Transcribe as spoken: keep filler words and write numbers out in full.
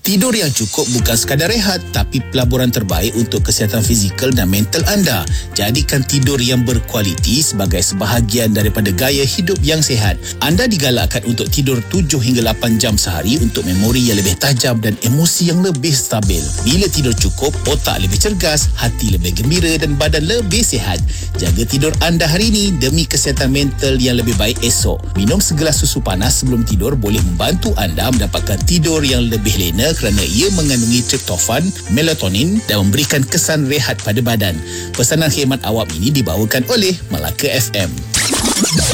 Tidur yang cukup bukan sekadar rehat, tapi pelaburan terbaik untuk kesihatan fizikal dan mental anda. Jadikan tidur yang berkualiti sebagai sebahagian daripada gaya hidup yang sihat. Anda digalakkan untuk tidur tujuh hingga lapan jam sehari untuk memori yang lebih tajam dan emosi yang lebih stabil. Bila tidur cukup, otak lebih cergas, hati lebih gembira dan badan lebih sihat. Jaga tidur anda hari ini demi kesihatan mental yang lebih baik esok. Minum segelas susu panas sebelum tidur boleh membantu anda mendapatkan tidur yang lebih lena kerana ia mengandungi tryptofan, melatonin dan memberikan kesan rehat pada badan. Pesanan khidmat awam ini dibawakan oleh Melaka F M.